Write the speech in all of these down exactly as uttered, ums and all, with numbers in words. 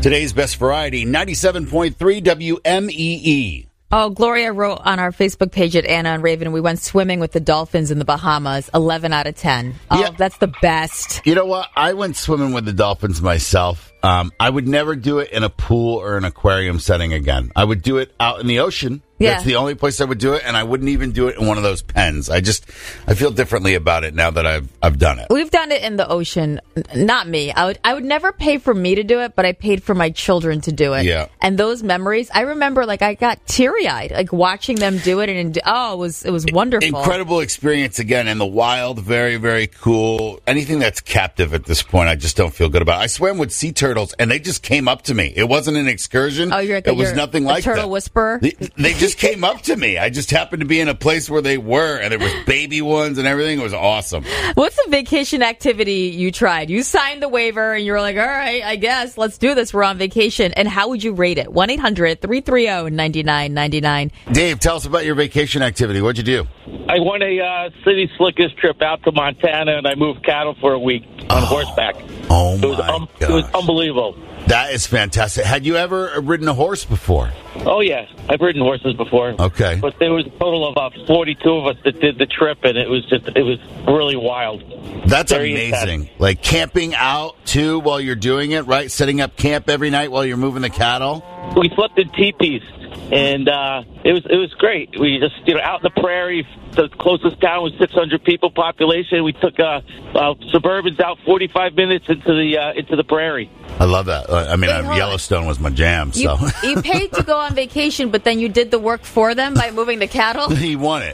Today's best variety, ninety-seven point three W M E E. Oh, Gloria wrote on our Facebook page at Anna and Raven, we went swimming with the dolphins in the Bahamas, eleven out of ten. Oh, yeah. That's the best. You know what? I went swimming with the dolphins myself. Um, I would never do it in a pool or an aquarium setting again. I would do it out in the ocean. Yeah. That's the only place I would do it, and I wouldn't even do it in one of those pens. I just, I feel differently about it now that I've I've done it. We've done it in the ocean. Not me. I would I would never pay for me to do it, but I paid for my children to do it. Yeah. And those memories, I remember, like, I got teary-eyed, like, watching them do it, and, oh, it was, it was wonderful. Incredible experience, again, in the wild, very, very cool. Anything that's captive at this point, I just don't feel good about. I swam with sea turtles, and they just came up to me. It wasn't an excursion. Oh, you're like a, it was you're nothing a like turtle that. whisperer? They, they just came up to me. I just happened to be in a place where they were, and there was baby ones and everything. It was awesome. What's the vacation activity you tried? You signed the waiver, and you were like, all right, I guess, let's do this. We're on vacation. And how would you rate it? one eight hundred three three zero nine nine nine nine. Dave, tell us about your vacation activity. What'd you do? I won a uh, City Slickers trip out to Montana, and I moved cattle for a week on Oh. horseback. Oh, It was, my um, gosh. it was unbelievable. That is fantastic. Had you ever ridden a horse before? Oh, yeah. I've ridden horses before. Okay. But there was a total of uh, forty-two of us that did the trip, and it was just, it was really wild. That's Very amazing. Like camping out, too, while you're doing it, right? Setting up camp every night while you're moving the cattle? We slept in teepees, and uh, it was it was great. We just, you know, out in the prairie. The closest town was six hundred people population. We took uh, uh, Suburbans out forty-five minutes into the uh, into the prairie. I love that. Uh, I mean, Wait, uh, hold on. Yellowstone was my jam, You, so. you paid to go on vacation, but then you did the work for them by moving the cattle? He won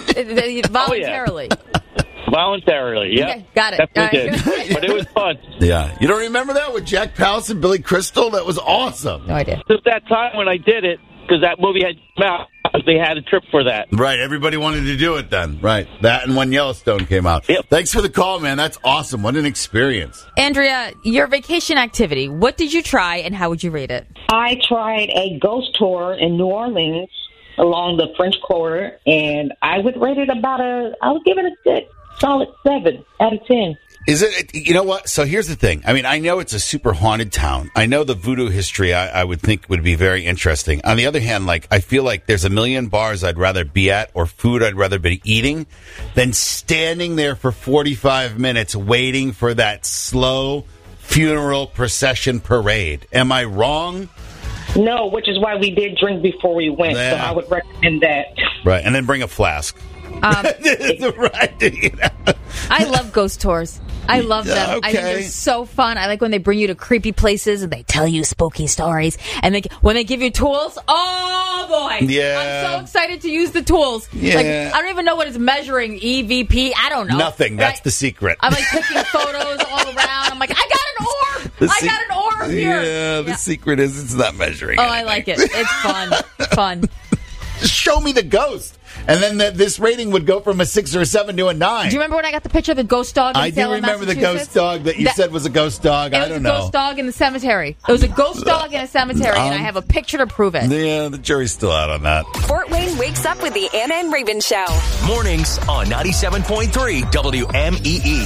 it. Voluntarily. Voluntarily, yeah. Okay, got it. Definitely All right. did. But it was fun. Yeah. You don't remember that with Jack Palance and Billy Crystal? That was awesome. No idea. Just that time when I did it, because that movie had come out, they had a trip for that. Right. Everybody wanted to do it then. Right. That and when Yellowstone came out. Yep. Thanks for the call, man. That's awesome. What an experience. Andrea, your vacation activity, what did you try and how would you rate it? I tried a ghost tour in New Orleans along the French Quarter, and I would rate it about a, I would give it a good, solid seven out of ten. Is it, you know what? So here's the thing. I mean, I know it's a super haunted town. I know the voodoo history I, I would think would be very interesting. On the other hand, like, I feel like there's a million bars I'd rather be at or food I'd rather be eating than standing there for forty-five minutes waiting for that slow funeral procession parade. Am I wrong? No, which is why we did drink before we went, Yeah. so I would recommend that. Right. And then bring a flask. Um, right. You know? I love ghost tours. I love them. Yeah, I think okay. they're so fun. I like when they bring you to creepy places and they tell you spooky stories. And they, when they give you tools, oh boy. Yeah. I'm so excited to use the tools. Yeah. Like, I don't even know what it's measuring. E V P. I don't know. Nothing. That's Right? the secret. I'm like taking photos all around. I'm like, I got an orb. The I se- got an orb here. Yeah, the secret is it's not measuring Oh, anything. I like it. It's fun. fun. Just show me the ghost. And then the, this rating would go from a six or a seven to a nine. Do you remember when I got the picture of the ghost dog in I do Salem, remember the Massachusetts? ghost dog that you That- said was a ghost dog. It I was don't a know. ghost dog in the cemetery. It was a ghost dog in a cemetery, and I have a picture to prove it. Yeah, the jury's still out on that. Fort Wayne wakes up with the Anna and Raven Show. Mornings on ninety-seven point three W M E E.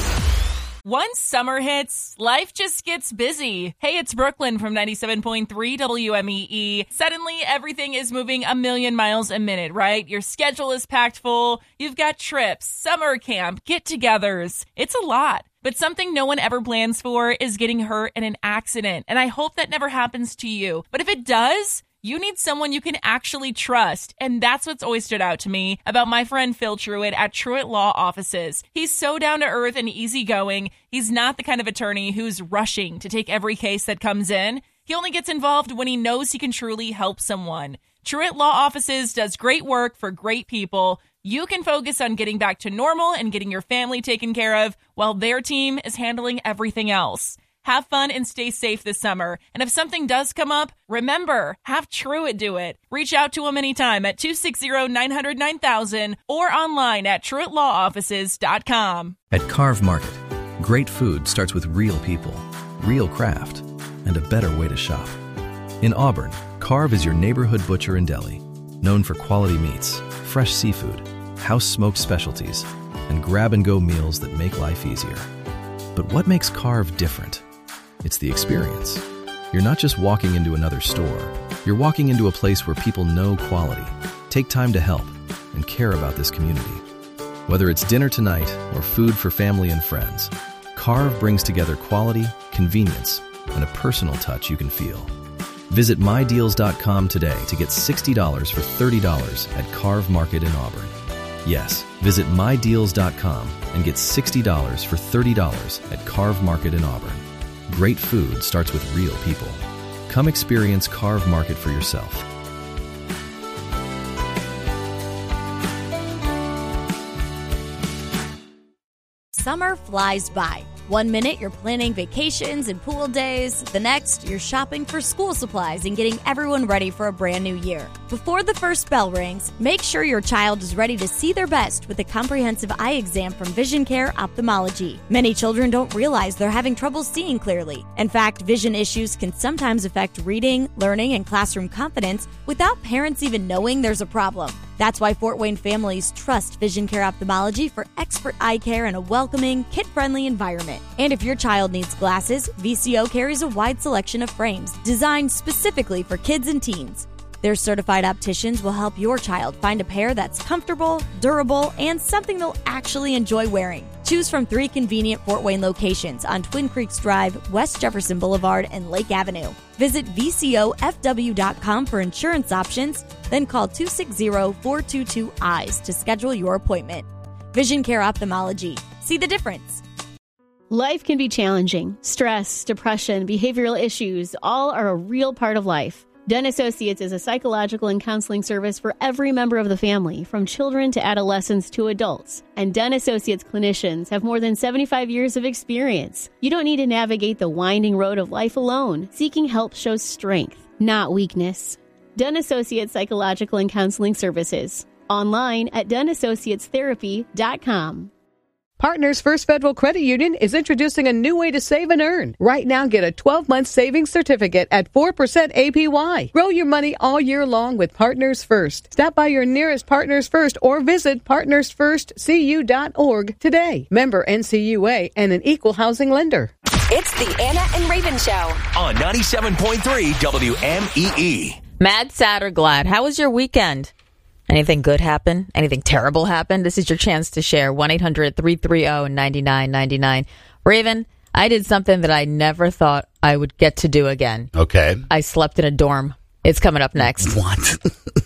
Once summer hits, life just gets busy. Hey, it's Brooklyn from ninety-seven point three W M E E. Suddenly, everything is moving a million miles a minute, right? Your schedule is packed full. You've got trips, summer camp, get-togethers. It's a lot. But something no one ever plans for is getting hurt in an accident. And I hope that never happens to you. But if it does, you need someone you can actually trust. And that's what's always stood out to me about my friend Phil Truitt at Truitt Law Offices. He's so down to earth and easygoing. He's not the kind of attorney who's rushing to take every case that comes in. He only gets involved when he knows he can truly help someone. Truitt Law Offices does great work for great people. You can focus on getting back to normal and getting your family taken care of while their team is handling everything else. Have fun and stay safe this summer. And if something does come up, remember, have Truitt do it. Reach out to him anytime at two six zero, nine zero zero, nine thousand or online at truitt law offices dot com. At Carve Market, great food starts with real people, real craft, and a better way to shop. In Auburn, Carve is your neighborhood butcher and deli, known for quality meats, fresh seafood, house-smoked specialties, and grab-and-go meals that make life easier. But what makes Carve different? It's the experience. You're not just walking into another store. You're walking into a place where people know quality, take time to help, and care about this community. Whether it's dinner tonight or food for family and friends, Carve brings together quality, convenience, and a personal touch you can feel. Visit my deals dot com today to get sixty dollars for thirty dollars at Carve Market in Auburn. Yes, visit my deals dot com and get sixty dollars for thirty dollars at Carve Market in Auburn. Great food starts with real people. Come experience Carve Market for yourself. Summer flies by. One minute you're planning vacations and pool days. The next, you're shopping for school supplies and getting everyone ready for a brand new year. Before the first bell rings, make sure your child is ready to see their best with a comprehensive eye exam from Vision Care Ophthalmology. Many children don't realize they're having trouble seeing clearly. In fact, vision issues can sometimes affect reading, learning, and classroom confidence without parents even knowing there's a problem. That's why Fort Wayne families trust Vision Care Ophthalmology for expert eye care in a welcoming, kid-friendly environment. And if your child needs glasses, V C O carries a wide selection of frames designed specifically for kids and teens. Their certified opticians will help your child find a pair that's comfortable, durable, and something they'll actually enjoy wearing. Choose from three convenient Fort Wayne locations on Twin Creeks Drive, West Jefferson Boulevard, and Lake Avenue. Visit V C O F W dot com for insurance options, then call two six zero, four two two, E Y E S to schedule your appointment. Vision Care Ophthalmology. See the difference. Life can be challenging. Stress, depression, behavioral issues, all are a real part of life. Dunn Associates is a psychological and counseling service for every member of the family, from children to adolescents to adults. And Dunn Associates clinicians have more than seventy-five years of experience. You don't need to navigate the winding road of life alone. Seeking help shows strength, not weakness. Dunn Associates Psychological and Counseling Services. Online at Dunn Associates Therapy dot com. Partners First Federal Credit Union is introducing a new way to save and earn. Right now, get a twelve-month savings certificate at four percent A P Y. Grow your money all year long with Partners First. Stop by your nearest Partners First or visit partners first c u dot org today. Member N C U A and an equal housing lender. It's the Anna and Raven Show on ninety-seven point three W M E E. Mad, sad, or glad? How was your weekend? Anything good happen? Anything terrible happen? This is your chance to share. one eight hundred, three three zero, nine nine nine nine. Raven, I did something that I never thought I would get to do again. Okay. I slept in a dorm. It's coming up next. What?